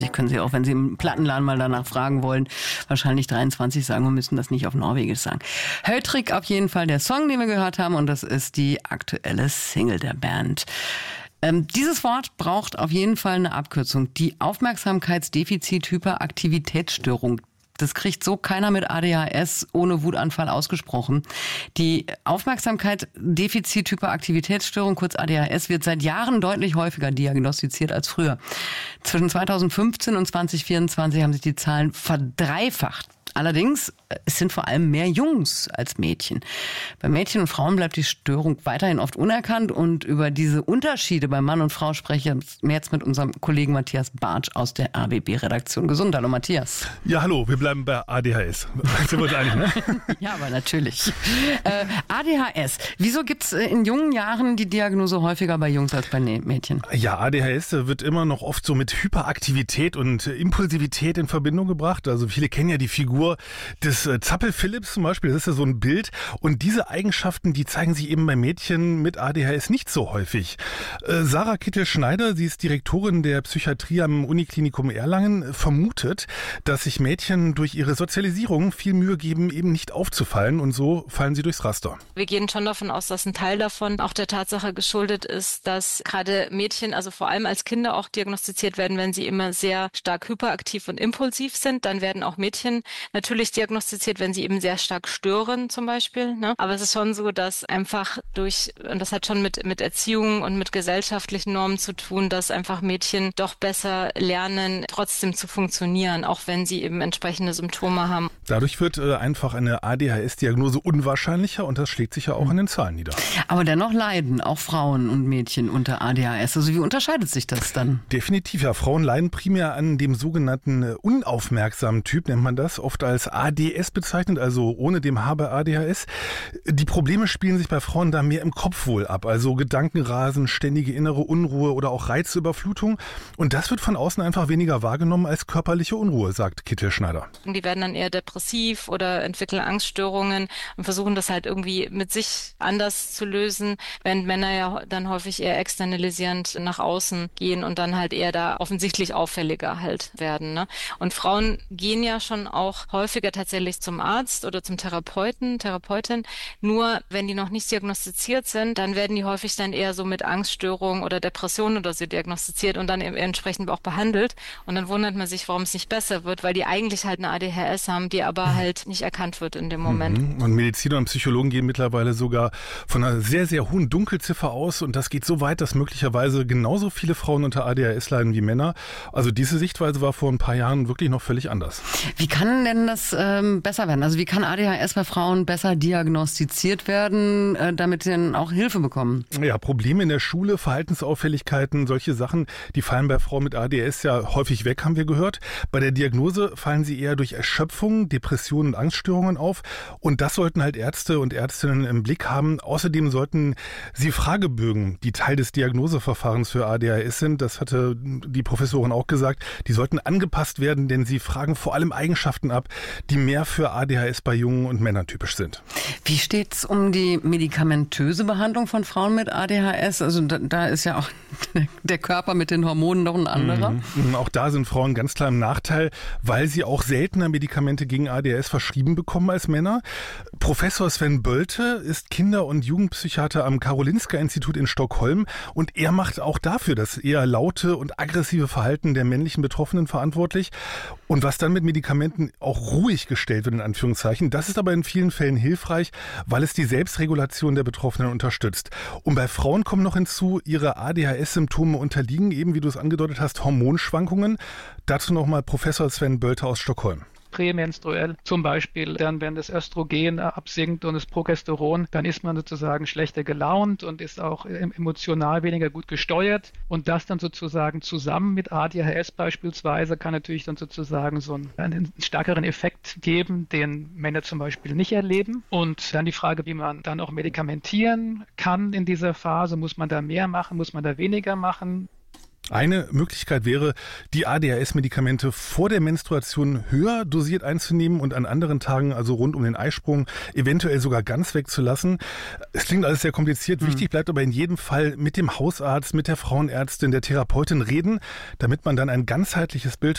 Können Sie auch, wenn Sie im Plattenladen mal danach fragen wollen, wahrscheinlich 23 sagen und müssen das nicht auf Norwegisch sagen. Höttrik auf jeden Fall der Song, den wir gehört haben, und das ist die aktuelle Single der Band. Dieses Wort braucht auf jeden Fall eine Abkürzung. Die Aufmerksamkeitsdefizit-Hyperaktivitätsstörung. Das kriegt so keiner mit ADHS ohne Wutanfall ausgesprochen. Die Aufmerksamkeit-Defizit-Hyperaktivitätsstörung, kurz ADHS, wird seit Jahren deutlich häufiger diagnostiziert als früher. Zwischen 2015 und 2024 haben sich die Zahlen verdreifacht. Allerdings, es sind vor allem mehr Jungs als Mädchen. Bei Mädchen und Frauen bleibt die Störung weiterhin oft unerkannt. Und über diese Unterschiede bei Mann und Frau spreche ich jetzt mit unserem Kollegen Matthias Bartsch aus der RBB-Redaktion. Gesund, hallo Matthias. Ja, hallo, wir bleiben bei ADHS. Sind wir uns einig, ne? Ja, aber natürlich. ADHS, wieso gibt's in jungen Jahren die Diagnose häufiger bei Jungs als bei Mädchen? Ja, ADHS wird immer noch oft so mit Hyperaktivität und Impulsivität in Verbindung gebracht. Also viele kennen ja die Figur des Zappel-Philipps zum Beispiel, das ist ja so ein Bild. Und diese Eigenschaften, die zeigen sich eben bei Mädchen mit ADHS nicht so häufig. Sarah Kittel-Schneider, sie ist Direktorin der Psychiatrie am Uniklinikum Erlangen, vermutet, dass sich Mädchen durch ihre Sozialisierung viel Mühe geben, eben nicht aufzufallen. Und so fallen sie durchs Raster. Wir gehen schon davon aus, dass ein Teil davon auch der Tatsache geschuldet ist, dass gerade Mädchen, also vor allem als Kinder auch diagnostiziert werden, wenn sie immer sehr stark hyperaktiv und impulsiv sind. Dann werden auch Mädchen natürlich diagnostiziert, wenn sie eben sehr stark stören zum Beispiel. Ne? Aber es ist schon so, dass einfach und das hat schon mit Erziehung und mit gesellschaftlichen Normen zu tun, dass einfach Mädchen doch besser lernen, trotzdem zu funktionieren, auch wenn sie eben entsprechende Symptome haben. Dadurch wird einfach eine ADHS-Diagnose unwahrscheinlicher und das schlägt sich ja auch in den Zahlen nieder. Aber dennoch leiden auch Frauen und Mädchen unter ADHS. Also wie unterscheidet sich das dann? Definitiv, ja. Frauen leiden primär an dem sogenannten unaufmerksamen Typ, nennt man das, oft als ADS bezeichnet, also ohne dem H bei ADHS. Die Probleme spielen sich bei Frauen da mehr im Kopf wohl ab, also Gedankenrasen, ständige innere Unruhe oder auch Reizüberflutung. Und das wird von außen einfach weniger wahrgenommen als körperliche Unruhe, sagt Kittel-Schneider. Die werden dann eher depressiv oder entwickeln Angststörungen und versuchen das halt irgendwie mit sich anders zu lösen, während Männer ja dann häufig eher externalisierend nach außen gehen und dann halt eher da offensichtlich auffälliger halt werden. Ne? Und Frauen gehen ja schon auch häufiger tatsächlich zum Arzt oder zum Therapeutin. Nur wenn die noch nicht diagnostiziert sind, dann werden die häufig dann eher so mit Angststörungen oder Depressionen oder so diagnostiziert und dann entsprechend auch behandelt. Und dann wundert man sich, warum es nicht besser wird, weil die eigentlich halt eine ADHS haben, die aber halt nicht erkannt wird in dem Moment. Und Mediziner und Psychologen gehen mittlerweile sogar von einer sehr, sehr hohen Dunkelziffer aus. Und das geht so weit, dass möglicherweise genauso viele Frauen unter ADHS leiden wie Männer. Also diese Sichtweise war vor ein paar Jahren wirklich noch völlig anders. Wie kann denn das besser werden? Also wie kann ADHS bei Frauen besser diagnostiziert werden, damit sie dann auch Hilfe bekommen? Ja, Probleme in der Schule, Verhaltensauffälligkeiten, solche Sachen, die fallen bei Frauen mit ADHS ja häufig weg, haben wir gehört. Bei der Diagnose fallen sie eher durch Erschöpfung, Depressionen und Angststörungen auf. Und das sollten halt Ärzte und Ärztinnen im Blick haben. Außerdem sollten sie Fragebögen, die Teil des Diagnoseverfahrens für ADHS sind, das hatte die Professorin auch gesagt, die sollten angepasst werden, denn sie fragen vor allem Eigenschaften ab, die mehr für ADHS bei Jungen und Männern typisch sind. Wie steht's um die medikamentöse Behandlung von Frauen mit ADHS? Also da ist ja auch der Körper mit den Hormonen noch ein anderer. Auch da sind Frauen ganz klar im Nachteil, weil sie auch seltener Medikamente gegen ADHS verschrieben bekommen als Männer. Professor Sven Bölte ist Kinder- und Jugendpsychiater am Karolinska-Institut in Stockholm und er macht auch dafür das eher laute und aggressive Verhalten der männlichen Betroffenen verantwortlich. Und was dann mit Medikamenten auch ruhig gestellt wird, in Anführungszeichen, das ist aber in vielen Fällen hilfreich, weil es die Selbstregulation der Betroffenen unterstützt. Und bei Frauen kommen noch hinzu, ihre ADHS-Symptome unterliegen, eben wie du es angedeutet hast, Hormonschwankungen. Dazu nochmal Professor Sven Bölte aus Stockholm. Prämenstruell zum Beispiel, dann wenn das Östrogen absinkt und das Progesteron, dann ist man sozusagen schlechter gelaunt und ist auch emotional weniger gut gesteuert und das dann sozusagen zusammen mit ADHS beispielsweise kann natürlich dann sozusagen so einen stärkeren Effekt geben, den Männer zum Beispiel nicht erleben und dann die Frage, wie man dann auch medikamentieren kann in dieser Phase, muss man da mehr machen, muss man da weniger machen? Eine Möglichkeit wäre, die ADHS-Medikamente vor der Menstruation höher dosiert einzunehmen und an anderen Tagen, also rund um den Eisprung, eventuell sogar ganz wegzulassen. Es klingt alles sehr kompliziert. Wichtig bleibt aber in jedem Fall mit dem Hausarzt, mit der Frauenärztin, der Therapeutin reden, damit man dann ein ganzheitliches Bild